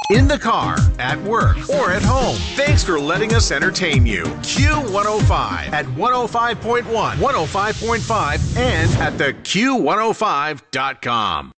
in the car, at work, or at home. Thanks for letting us entertain you. Q105 at 105.1, 105.5, and at theq105.com.